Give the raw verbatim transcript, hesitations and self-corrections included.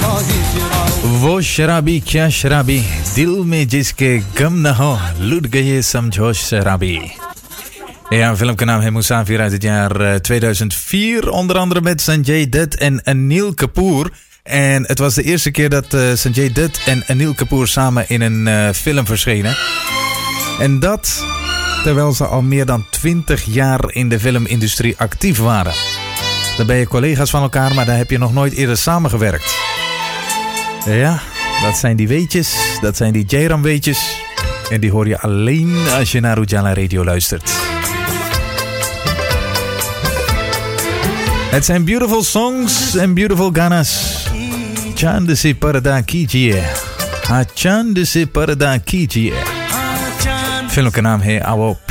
वो शराबी क्या शराबी दिल में जिसके गम न हो लुट गए समझो शराबी. Ja, een filmpje naam है Musafir uit het jaar tweeduizend vier. Onder andere met Sanjay Dutt en Anil Kapoor. En het was de eerste keer dat uh, Sanjay Dutt en Anil Kapoor samen in een uh, film verschenen. En dat terwijl ze al meer dan twintig jaar in de filmindustrie actief waren. Dan ben je collega's van elkaar, maar daar heb je nog nooit eerder samengewerkt. Ja, dat zijn die weetjes. Dat zijn die Jairam weetjes. En die hoor je alleen als je naar Ujala Radio luistert. Het zijn beautiful songs en beautiful ganas. Chand se parda kijiye. Ha chand se parda kijiye. Film का नाम है आओ